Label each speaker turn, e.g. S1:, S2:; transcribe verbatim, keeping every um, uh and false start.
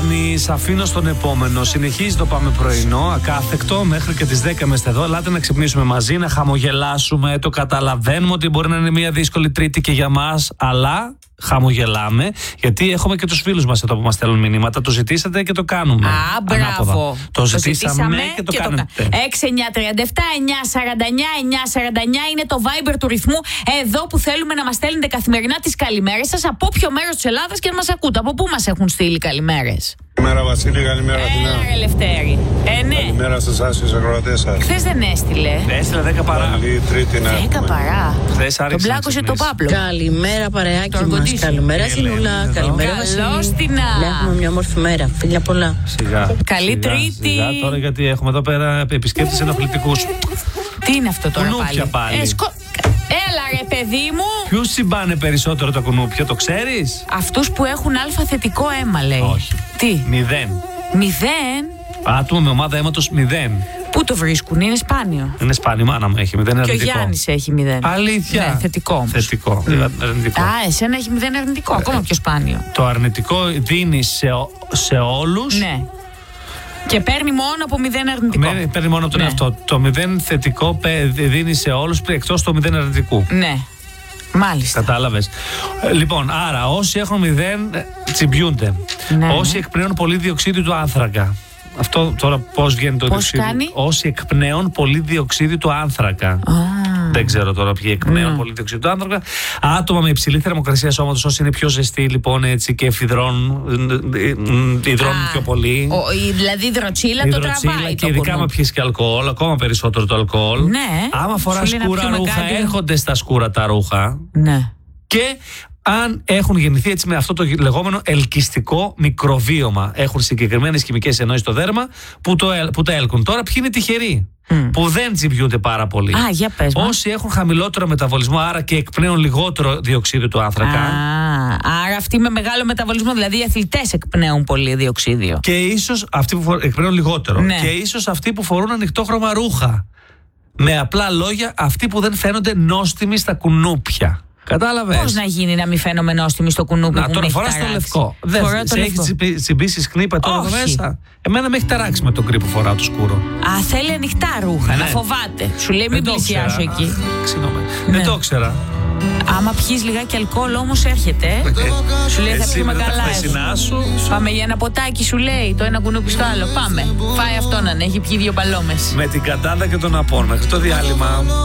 S1: κάνεις, αφήνω στον επόμενο. Συνεχίζει το Πάμε Πρωινό, ακάθεκτο, μέχρι και τις δέκα είμαστε εδώ. Ελάτε να ξυπνήσουμε μαζί, να χαμογελάσουμε. Το καταλαβαίνουμε ότι μπορεί να είναι μια δύσκολη Τρίτη και για μας, αλλά χαμογελάμε, γιατί έχουμε και τους φίλους μας εδώ που μας στέλνουν μηνύματα. Το ζητήσατε και το κάνουμε.
S2: Α, μπράβο.
S1: Ανάποδα. Το, το ζητήσαμε, ζητήσαμε και το και κάνετε.
S2: έξι εννιά τριάντα επτά εννιά σαράντα εννιά εννιά σαράντα εννιά είναι το Viber του ρυθμού. Εδώ που θέλουμε να μας στέλνετε καθημερινά τις καλημέρες σας από όποιο μέρος της Ελλάδας και να μας ακούτε. Από πού μας έχουν στείλει καλημέρες?
S3: Καλημέρα Βασίλη, καλημέρα Αθηνά.
S2: Έλα Ελευθέρη. Ε, ναι.
S3: Καλημέρα σε εσάς και στους ακροατές σας.
S2: Χθες δεν έστειλε.
S1: Έστειλε δέκα παρά.
S3: Καλή Τρίτη να
S2: δέκα παρά.
S1: Χθες
S2: τον πλάκωσε το Πάπλο.
S4: Καλημέρα παρεάκι μας. Καλημέρα Σινούλα. Καλημέρα Βασίλη.
S2: Καλώς την να.
S4: Έχουμε μια όμορφη μέρα. Φίλια πολλά.
S1: Σιγά.
S2: Καλή
S1: σιγά,
S2: Τρίτη.
S1: Σιγά, τώρα γιατί έχουμε εδώ πέρα επισκέπτες ενοχλητικούς.
S2: Τι είναι αυτό τώρα
S1: κουνούπια
S2: πάλι?
S1: πάλι.
S2: Ε, σκο... Έλα ρε παιδί μου.
S1: Ποιους συμπάνε περισσότερο τα κουνούπια, το ξέρεις?
S2: Αυτούς που έχουν αλφα θετικό αίμα, λέει.
S1: Όχι.
S2: Τι?
S1: Μηδέν.
S2: Μηδέν.
S1: Άτομο με ομάδα αίματος μηδέν.
S2: Πού το βρίσκουν, είναι σπάνιο.
S1: Είναι σπάνιο, η μάνα μου έχει μηδέν,
S2: Και ο
S1: αρνητικό.
S2: Γιάννης έχει μηδέν.
S1: Αλήθεια.
S2: Ναι, θετικό όμως.
S1: Θετικό.
S2: Mm.
S1: Αρνητικό.
S2: Α, εσένα έχει μηδέν αρνητικό, ακόμα πιο σπάνιο.
S1: Το αρνητικό δίνει σε, σε όλους.
S2: Ναι. Και παίρνει μόνο από μηδέν αρνητικό.
S1: Με, παίρνει μόνο από τον
S2: ναι.
S1: εαυτό. Το μηδέν θετικό δίνει σε όλους εκτός το μηδέν αρνητικού.
S2: Ναι. Μάλιστα.
S1: Κατάλαβες. Λοιπόν, άρα όσοι έχουν μηδέν τσιμπιούνται.
S2: Ναι.
S1: Όσοι εκπνέουν πολύ διοξείδιο του άνθρακα. Αυτό τώρα πώς βγαίνει το
S2: πώς
S1: διοξείδιο?
S2: κάνει?
S1: Όσοι εκπνέουν πολύ διοξείδιο του άνθρακα.
S2: Ah.
S1: Δεν ξέρω τώρα ποιοι εκπνέουν mm. πολύ διοξείδιο του άνθρακα. Άτομα με υψηλή θερμοκρασία σώματος, όσοι είναι πιο ζεστοί λοιπόν έτσι και φυδρών, υδρώνουν ah. πιο πολύ.
S2: Ο, δηλαδή η υδροτσίλα το τραβάει.
S1: Και ειδικά με πιείς και αλκοόλ, ακόμα περισσότερο το αλκοόλ.
S2: Ναι.
S1: Άμα φοράς σκούρα ρούχα, κάτι... έρχονται στα σκούρα τα ρούχα.
S2: Ναι.
S1: Και αν έχουν γεννηθεί έτσι με αυτό το λεγόμενο ελκυστικό μικροβίωμα, έχουν συγκεκριμένες χημικές ενώσεις στο δέρμα που, το, που τα έλκουν. Τώρα ποιοι είναι τυχεροί mm. που δεν τσιμπιούνται πάρα πολύ?
S2: Α, για πες μου.
S1: Όσοι έχουν χαμηλότερο μεταβολισμό, άρα και εκπνέουν λιγότερο διοξείδιο του άνθρακα.
S2: Α, άρα αυτοί με μεγάλο μεταβολισμό, δηλαδή οι αθλητές εκπνέουν πολύ διοξείδιο.
S1: Και ίσως αυτοί που εκπνέουν λιγότερο.
S2: Ναι.
S1: Και ίσως αυτοί που φορούν ανοιχτόχρωμα ρούχα. Με απλά λόγια, αυτοί που δεν φαίνονται νόστιμοι στα κουνούπια. Κατάλαβες.
S2: Πώς να γίνει να μην φαίνομαι νόστιμη στο κουνούπι?
S1: Να, τώρα φοράς το λευκό. Δεν σε έχει τσιμπήσει σκνήπα τώρα εδώ μέσα? Εμένα με έχει ταράξει με τον κρύ που φοράω το σκούρο.
S2: Α, θέλει ανοιχτά ρούχα, ναι. Να φοβάται. Σου λέει μην πλησιάσω εκεί.
S1: Ξύνομαι.
S2: Ναι.
S1: Δεν το ήξερα.
S2: Άμα πιείς λιγάκι αλκοόλ όμως έρχεται. Ε, σου λέει θα πιούμε καλά.
S1: Σου.
S2: Πάμε για ένα ποτάκι, σου λέει. Το ένα κουνούπι στο άλλο. Πάμε. Φάει αυτό να έχει πιει δύο παλόμες.
S1: Με την κατάδα και τον απόν μέχρι το διάλειμμα.